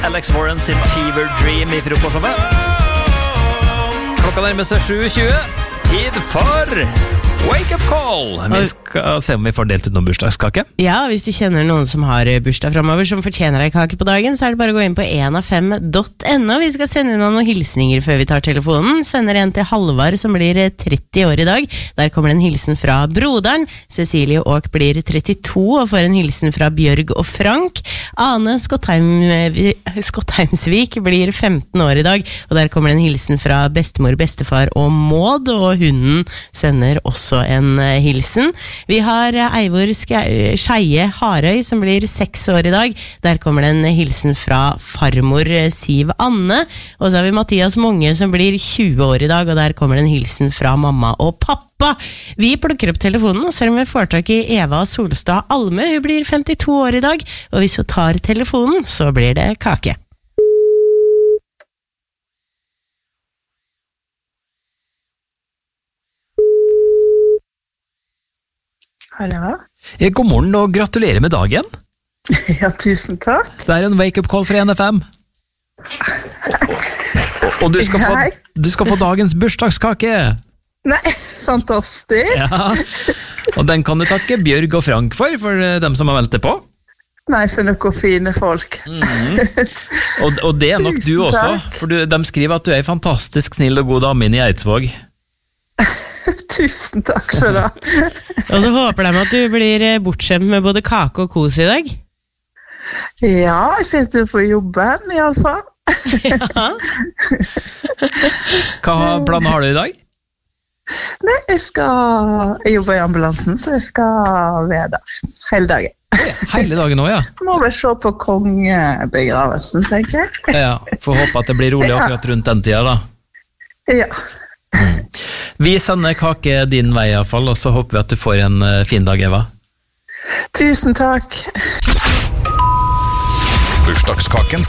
Alex Warren sin Fever Dream I frokostshowet. Klokka nærmer seg 7:20. Tid for Wake Up Call. Vi skal se om vi får delt ut noen bursdagskake. Ja, hvis du kjenner noen som har bursdag fremover som fortjener en kake på dagen, så det bare å gå inn på 1av5.no. Vi skal sende inn noen hilsninger før vi tar telefonen. Sender en til Halvard som blir 30 år I dag. Der kommer det en hilsen fra broderen. Cecilie Åk blir 32 og får en hilsen fra Bjørg og Frank. Ane Skottheimsvik blir 15 år I dag, og der kommer det en hilsen fra bestemor, bestefar og Maud, og hunden sender også en hilsen. Vi har Eivor Skeie Harøy som blir 6 år I dag. Der kommer det en hilsen fra farmor Siv Anne. Og så har vi Mathias Monge som blir 20 år I dag, og der kommer det en hilsen fra mamma og pappa. Vi plukker opp telefonen og ser om vi får tak I Eva Solstad Alme. Hun blir 52 år I dag, og hvis hun tar telefonen, så blir det kake. Hallo. God morgen og gratulerer med dagen. Ja, tusen takk. Det en wake-up call fra 1FM. Og du skal få dagens bursdagskake. Nei, fantastisk. Ja. Og den kan du takke Bjørg og Frank for dem som har meldt det på. Nei, for noen fine folk. Og det nok du også, for de skriver at du en fantastisk snill og god dame I Eidsvåg. Tusen takk for det. Og så håper de at du blir bortskjemt med både kake og kos I dag. Ja, jeg sitter på jobben I alle fall. Ja. Hva planer har du I dag? Nei, jeg jobber I ambulansen, så jeg skal være der hele dagen. Hele dagen også, ja. Må vel se på kongebegravelsen, tenker jeg. Ja, får håpe at det blir rolig akkurat rundt den tida da. Ja. Vi sender kake din vei I alle fall, og så håper vi at du får en fin dag, Eva. Tusen takk. Bursdagskaken